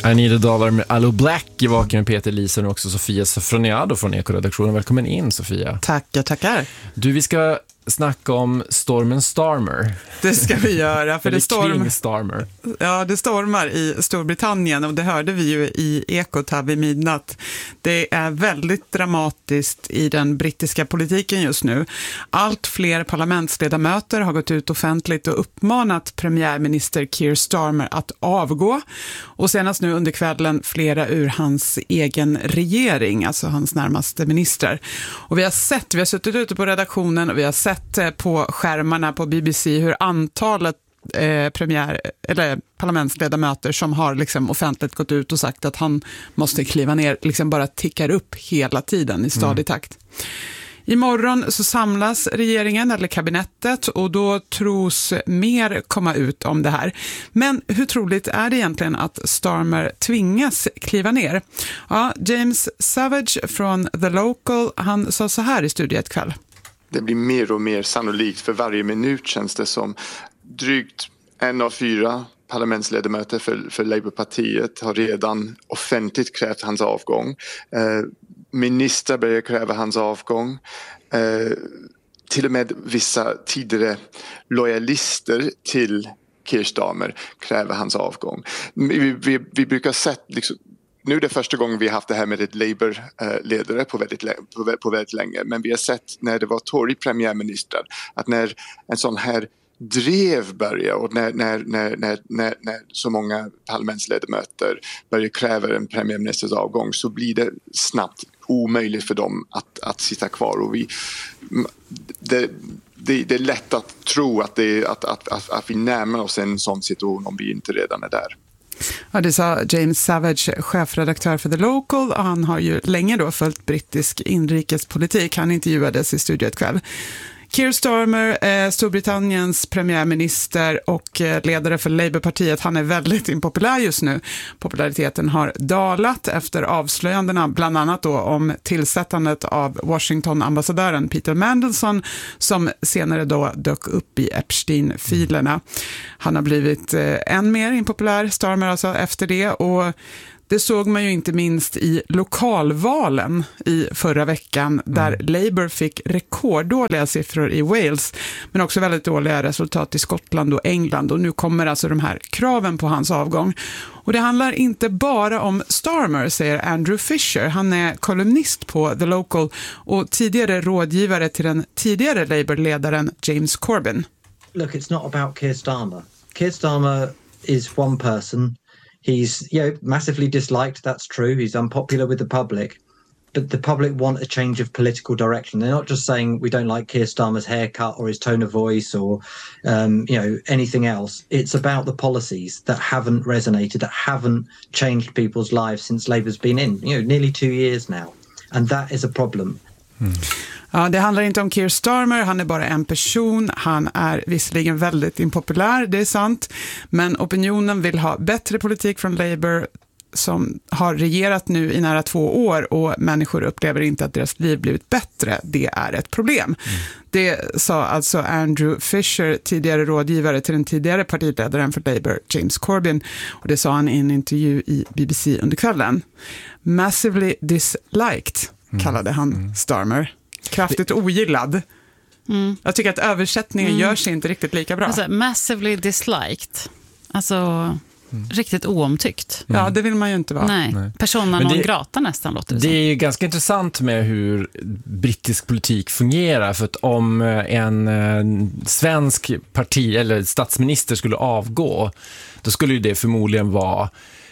I need a dollar med Allo Black i Vaken med Peter Lisen och också Sofia Safroniado från Ekoredaktionen. Välkommen in, Sofia. Tackar. Du, vi ska snacka om stormen Starmer. Det ska vi göra. För Starmer. Ja, det stormar i Storbritannien och det hörde vi ju i Ekot här vid midnatt. Det är väldigt dramatiskt i den brittiska politiken just nu. Allt fler parlamentsledamöter har gått ut offentligt och uppmanat premiärminister Keir Starmer att avgå. Och senast nu under kvällen flera ur hans egen regering, alltså hans närmaste ministrar. Och vi har suttit ute på redaktionen och vi har sett på skärmarna på BBC hur antalet parlamentsledamöter som har liksom offentligt gått ut och sagt att han måste kliva ner liksom bara tickar upp hela tiden i stadig takt. Imorgon så samlas regeringen eller kabinettet och då tros mer komma ut om det här. Men hur troligt är det egentligen att Starmer tvingas kliva ner? Ja, James Savage från The Local, han sa så här i studiet kväll. Det blir mer och mer sannolikt för varje minut, känns det som. Drygt 1 av 4 parlamentsledamöter för Labourpartiet har redan offentligt krävt hans avgång. Ministrar börjar kräva hans avgång. Till och med vissa tidigare lojalister till Keir Starmer kräver hans avgång. Vi brukar sett liksom, nu är det första gången vi har haft det här med ett Labour-ledare på väldigt länge. Men vi har sett när det var Tory-premiärministrar att när en sån här drev börjar och när så många parlamentsledamöter börjar kräva en premiärministers avgång så blir det snabbt omöjligt för dem att sitta kvar. Och det är lätt att tro att vi närmar oss en sån situation om vi inte redan är där. Ja, det sa James Savage, chefredaktör för The Local, och han har ju länge då följt brittisk inrikespolitik. Han intervjuades i studiet kväll. Keir Starmer, Storbritanniens premiärminister och ledare för Labourpartiet, han är väldigt impopulär just nu. Populariteten har dalat efter avslöjandena, bland annat då om tillsättandet av Washington-ambassadören Peter Mandelson som senare då dök upp i Epstein-filerna. Han har blivit än mer impopulär, Starmer alltså, efter det, och det såg man ju inte minst i lokalvalen i förra veckan där Labour fick rekorddåliga siffror i Wales men också väldigt dåliga resultat i Skottland och England, och nu kommer alltså de här kraven på hans avgång. Och det handlar inte bara om Starmer, säger Andrew Fisher. Han är kolumnist på The Local och tidigare rådgivare till den tidigare Labour-ledaren James Corbyn. Look, it's not about Keir Starmer. Keir Starmer is one person. He's massively disliked, that's true. He's unpopular with the public. But the public want a change of political direction. They're not just saying we don't like Keir Starmer's haircut or his tone of voice or anything else. It's about the policies that haven't resonated, that haven't changed people's lives since Labour's been in, nearly 2 years now. And that is a problem. Ja, det handlar inte om Keir Starmer, han är bara en person, han är visserligen väldigt impopulär, det är sant, men opinionen vill ha bättre politik från Labour som har regerat nu i nära 2 år och människor upplever inte att deras liv blivit bättre. Det är ett problem. Det sa alltså Andrew Fisher, tidigare rådgivare till den tidigare partiledaren för Labour, James Corbyn, och det sa han i en intervju i BBC under kvällen. Massively disliked kallade han Starmer. Kraftigt ogillad. Jag tycker att översättningen gör sig inte riktigt lika bra. Alltså, massively disliked. Alltså riktigt oomtyckt. Ja, det vill man ju inte vara. Nej. Persona non grata nästan låter det som. Det är ju ganska intressant med hur brittisk politik fungerar, för att om en svensk parti eller statsminister skulle avgå, då skulle ju det förmodligen vara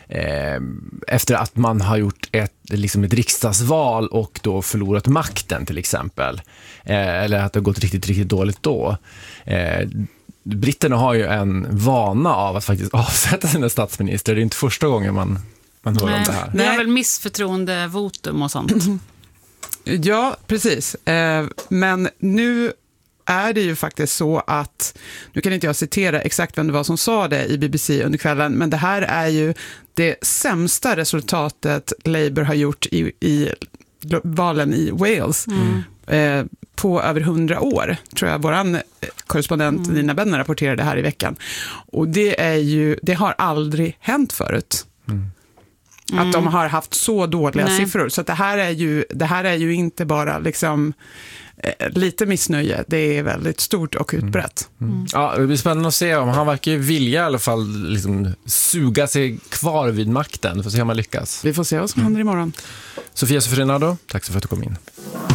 efter att man har gjort ett riksdagsval och då förlorat makten till exempel, eller att det har gått riktigt, riktigt dåligt då. Britterna har ju en vana av att faktiskt avsätta sina statsminister. Det är inte första gången man hör om det här. Det är väl missförtroendevotum och sånt. Ja, precis. Men nu är det ju faktiskt så att, nu kan inte jag citera exakt vem det var som sa det i BBC under kvällen, men det här är ju det sämsta resultatet Labour har gjort i valen i Wales på över 100 år, tror jag våran korrespondent Nina Benner rapporterade här i veckan. Och det har aldrig hänt förut. Att de har haft så dåliga siffror. Så att det här är ju inte bara liksom lite missnöje. Det är väldigt stort och utbrett. Ja, det blir spännande att se om han verkar vilja i alla fall liksom suga sig kvar vid makten. Får se om han lyckas. Vi får se vad som händer imorgon. Sofia Sofrinado, tack så för att du kom in.